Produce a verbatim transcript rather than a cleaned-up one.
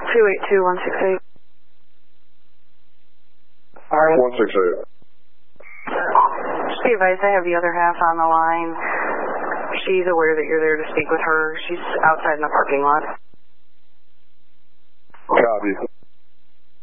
two eight two one six eight. Sorry. one six eight. Just be advised, I have the other half on the line. She's aware that you're there to speak with her. She's outside in the parking lot. Copy.